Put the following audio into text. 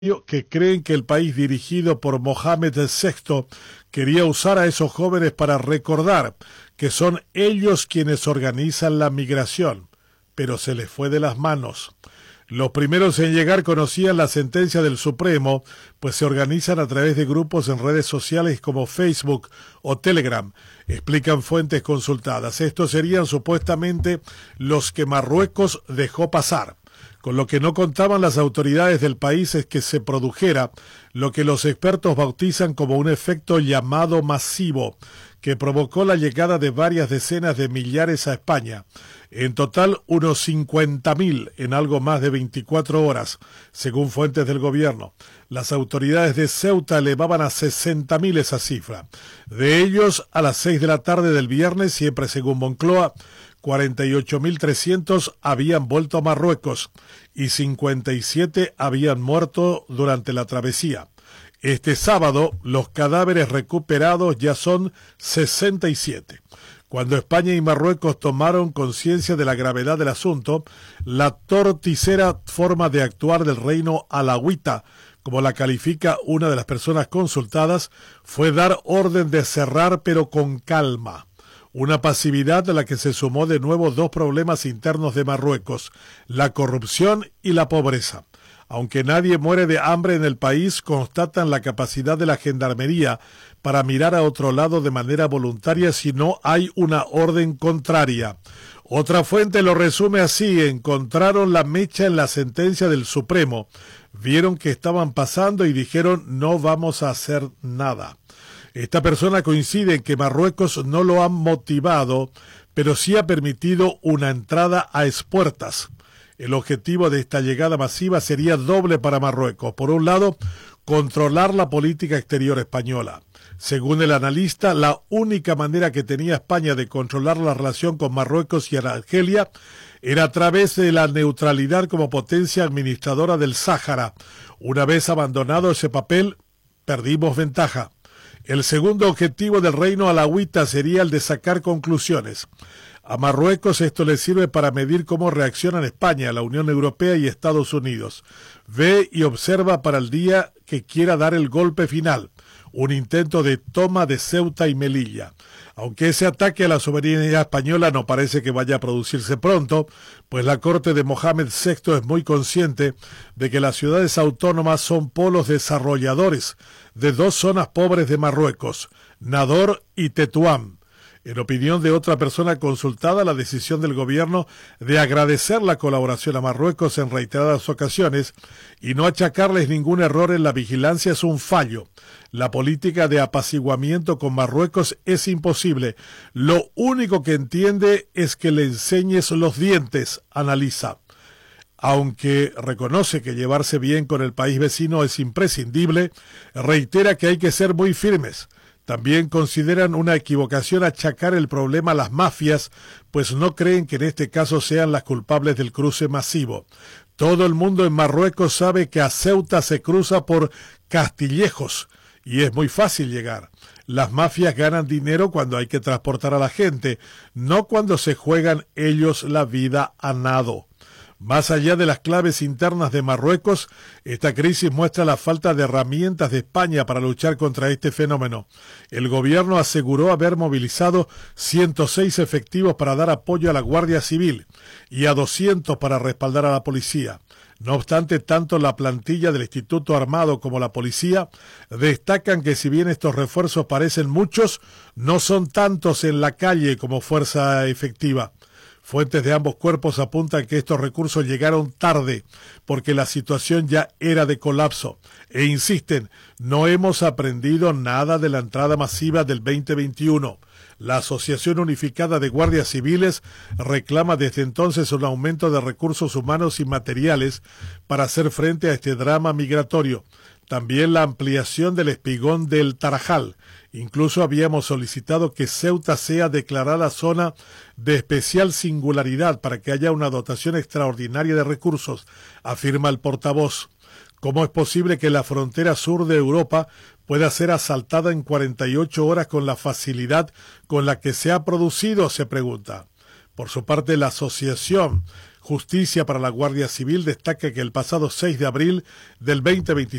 que creen que el país dirigido por Mohamed VI quería usar a esos jóvenes para recordar que son ellos quienes organizan la migración, pero se les fue de las manos. Los primeros en llegar conocían la sentencia del Supremo, pues se organizan a través de grupos en redes sociales como Facebook o Telegram, explican fuentes consultadas. Estos serían supuestamente los que Marruecos dejó pasar. Con lo que no contaban las autoridades del país es que se produjera lo que los expertos bautizan como un efecto llamado masivo, que provocó la llegada de varias decenas de millares a España. En total, unos 50.000 en algo más de 24 horas, según fuentes del gobierno. Las autoridades de Ceuta elevaban a 60.000 esa cifra. De ellos, a las 6 de la tarde del viernes, siempre según Moncloa, 48.300 habían vuelto a Marruecos y 57 habían muerto durante la travesía. Este sábado, los cadáveres recuperados ya son 67. Cuando España y Marruecos tomaron conciencia de la gravedad del asunto, la torticera forma de actuar del reino alauita, como la califica una de las personas consultadas, fue dar orden de cerrar pero con calma. Una pasividad a la que se sumó de nuevo dos problemas internos de Marruecos, la corrupción y la pobreza. Aunque nadie muere de hambre en el país, constatan la capacidad de la gendarmería para mirar a otro lado de manera voluntaria si no hay una orden contraria. Otra fuente lo resume así: encontraron la mecha en la sentencia del Supremo, vieron que estaban pasando y dijeron no vamos a hacer nada. Esta persona coincide en que Marruecos no lo ha motivado, pero sí ha permitido una entrada a espuertas. El objetivo de esta llegada masiva sería doble para Marruecos. Por un lado, controlar la política exterior española. Según el analista, la única manera que tenía España de controlar la relación con Marruecos y Argelia era a través de la neutralidad como potencia administradora del Sáhara. Una vez abandonado ese papel, perdimos ventaja. El segundo objetivo del reino alauita sería el de sacar conclusiones. A Marruecos esto le sirve para medir cómo reaccionan España, la Unión Europea y Estados Unidos. Ve y observa para el día que quiera dar el golpe final, un intento de toma de Ceuta y Melilla. Aunque ese ataque a la soberanía española no parece que vaya a producirse pronto, pues la corte de Mohamed VI es muy consciente de que las ciudades autónomas son polos desarrolladores de dos zonas pobres de Marruecos, Nador y Tetuán. En opinión de otra persona consultada, la decisión del gobierno de agradecer la colaboración a Marruecos en reiteradas ocasiones y no achacarles ningún error en la vigilancia es un fallo. La política de apaciguamiento con Marruecos es imposible. Lo único que entiende es que le enseñes los dientes, analiza. Aunque reconoce que llevarse bien con el país vecino es imprescindible, reitera que hay que ser muy firmes. También consideran una equivocación achacar el problema a las mafias, pues no creen que en este caso sean las culpables del cruce masivo. Todo el mundo en Marruecos sabe que a Ceuta se cruza por Castillejos y es muy fácil llegar. Las mafias ganan dinero cuando hay que transportar a la gente, no cuando se juegan ellos la vida a nado. Más allá de las claves internas de Marruecos, esta crisis muestra la falta de herramientas de España para luchar contra este fenómeno. El gobierno aseguró haber movilizado 106 efectivos para dar apoyo a la Guardia Civil y a 200 para respaldar a la policía. No obstante, tanto la plantilla del Instituto Armado como la policía destacan que si bien estos refuerzos parecen muchos, no son tantos en la calle como fuerza efectiva. Fuentes de ambos cuerpos apuntan que estos recursos llegaron tarde porque la situación ya era de colapso e insisten, no hemos aprendido nada de la entrada masiva del 2021. La Asociación Unificada de Guardias Civiles reclama desde entonces un aumento de recursos humanos y materiales para hacer frente a este drama migratorio. También la ampliación del espigón del Tarajal. Incluso habíamos solicitado que Ceuta sea declarada zona de especial singularidad para que haya una dotación extraordinaria de recursos, afirma el portavoz. ¿Cómo es posible que la frontera sur de Europa pueda ser asaltada en 48 horas con la facilidad con la que se ha producido?, se pregunta. Por su parte, la asociación Justicia para la Guardia Civil destaca que el pasado 6 de abril del 2025